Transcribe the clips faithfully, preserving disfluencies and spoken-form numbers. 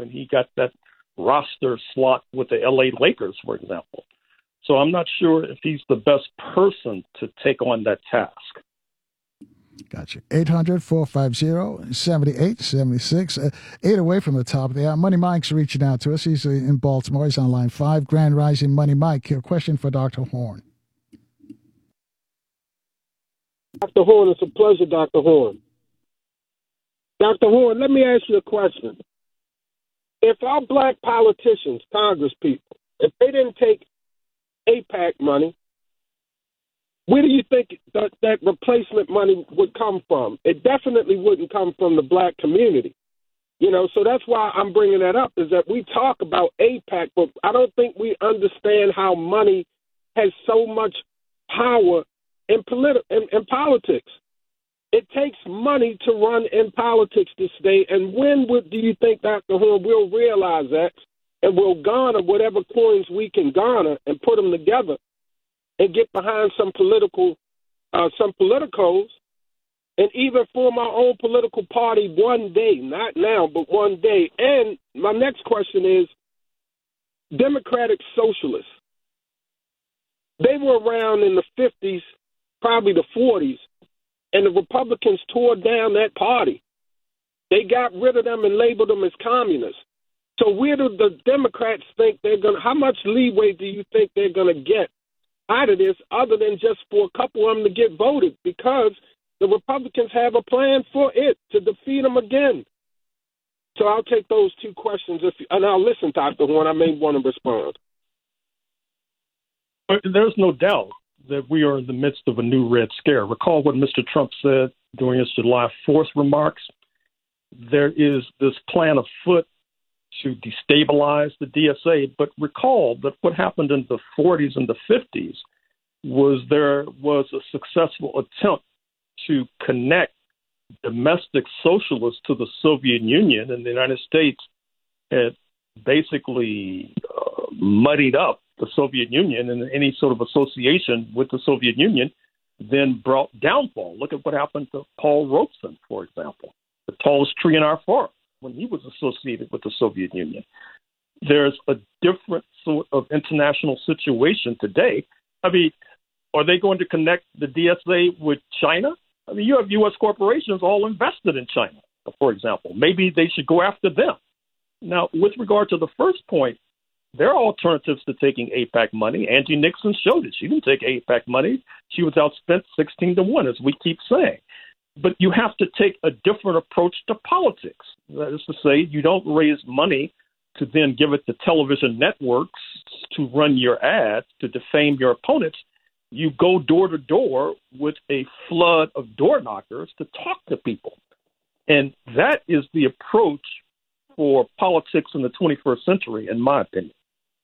when he got that roster slot with the L A Lakers, for example. So I'm not sure if he's the best person to take on that task. Gotcha. eight hundred, four five zero, seven eight seven six. Uh, eight away from the top of the hour. Money Mike's reaching out to us. He's uh, in Baltimore. He's on line five. Grand Rising Money Mike. A question for Doctor Horn. Doctor Horn, it's a pleasure, Doctor Horn. Doctor Horn, let me ask you a question. If our black politicians, Congress people, if they didn't take AIPAC money, where do you think that, that replacement money would come from? It definitely wouldn't come from the black community. You know, so that's why I'm bringing that up, is that we talk about AIPAC, but I don't think we understand how money has so much power in, politi- in, in politics. It takes money to run in politics this day, and when would, do you think, Doctor Horn, we'll realize that and we'll garner whatever coins we can garner and put them together and get behind some political, uh, some politicos, and even form our own political party one day, not now, but one day. And my next question is, Democratic Socialists, they were around in the fifties, probably the forties, and the Republicans tore down that party. They got rid of them and labeled them as communists. So where do the Democrats think they're going to, how much leeway do you think they're going to get out of this other than just for a couple of them to get voted? Because the Republicans have a plan for it to defeat them again. So I'll take those two questions, if you, and I'll listen, Doctor Horn. I may want to respond. But there's no doubt that we are in the midst of a new Red Scare. Recall what Mister Trump said during his July fourth remarks. There is this plan afoot to destabilize the D S A, but recall that what happened in the forties and the fifties was there was a successful attempt to connect domestic socialists to the Soviet Union, and the United States had basically uh, muddied up the Soviet Union, and any sort of association with the Soviet Union then brought downfall. Look at what happened to Paul Robeson, for example, the tallest tree in our forest, when he was associated with the Soviet Union. There's a different sort of international situation today. I mean, are they going to connect the D S A with China? I mean, you have U S corporations all invested in China, for example. Maybe they should go after them. Now, with regard to the first point, there are alternatives to taking AIPAC money. Angie Nixon showed it. She didn't take AIPAC money. She was outspent sixteen to one, as we keep saying. But you have to take a different approach to politics. That is to say, you don't raise money to then give it to television networks to run your ads, to defame your opponents. You go door to door with a flood of door knockers to talk to people. And that is the approach for politics in the twenty-first century, in my opinion.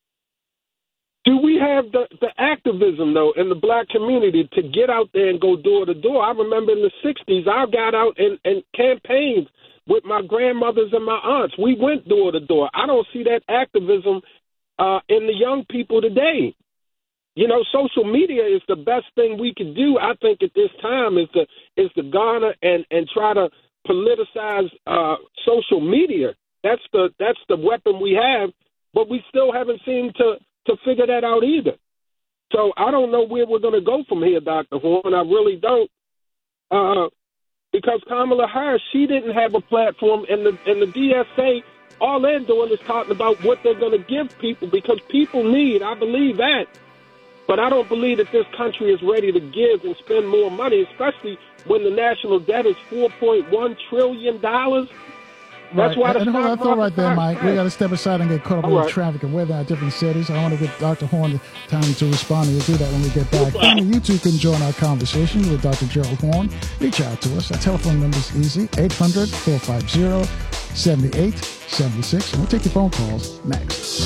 Do we have the, the activism, though, in the black community to get out there and go door to door? I remember in the sixties, I got out and, and campaigned with my grandmothers and my aunts. We went door to door. I don't see that activism uh, in the young people today. You know, social media is the best thing we can do, I think, at this time, is to, is to garner and, and try to politicize uh, social media. That's the that's the weapon we have, but we still haven't seemed to, to figure that out either. So I don't know where we're going to go from here, Doctor Horn. I really don't, uh, because Kamala Harris, she didn't have a platform, and the and the D S A, all they're doing is talking about what they're going to give people, because people need. I believe that, but I don't believe that this country is ready to give and spend more money, especially when the national debt is four point one trillion dollars. That's right. why the and hold on, thought right there, Mike. Right. We got to step aside and get caught up All with right. the traffic and weather at different cities. I want to give Doctor Horn the time to respond, and we'll do that when we get back. Family, you too can join our conversation with Doctor Gerald Horn. Reach out to us. Our telephone number is easy, eight hundred, four five zero, seven eight seven six. And we'll take your phone calls next.